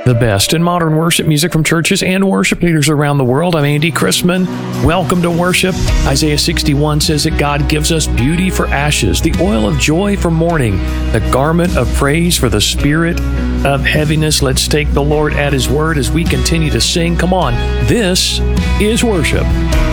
The best in modern worship music from churches and worship leaders around the world. I'm Andy Chrisman. Welcome to worship. Isaiah 61 says that God gives us beauty for ashes, the oil of joy for mourning, the garment of praise for the spirit of heaviness. Let's take the Lord at His word as we continue to sing. Come on, this is worship.